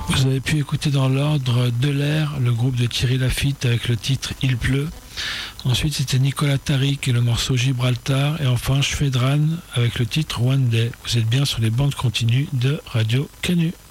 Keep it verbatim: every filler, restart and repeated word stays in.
Vous avez pu écouter dans l'ordre De l'air, le groupe de Thierry Laffitte avec le titre Il pleut. Ensuite, c'était Nicolas Tariq et le morceau Gibraltar. Et enfin, Shvedran avec le titre One Day. Vous êtes bien sur les bandes continues de Radio Canu.